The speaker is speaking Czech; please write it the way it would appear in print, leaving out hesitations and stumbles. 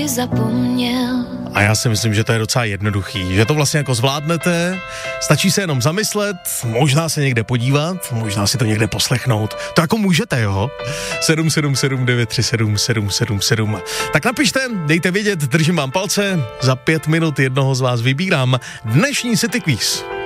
zapomněl. A já si myslím, že to je docela jednoduchý, že to vlastně jako zvládnete, stačí se jenom zamyslet, možná se někde podívat, možná si to někde poslechnout. To jako můžete, jo? 777 937 777. Tak napište, dejte vědět, držím vám palce, za 5 minut jednoho z vás vybírám dnešní City Quiz.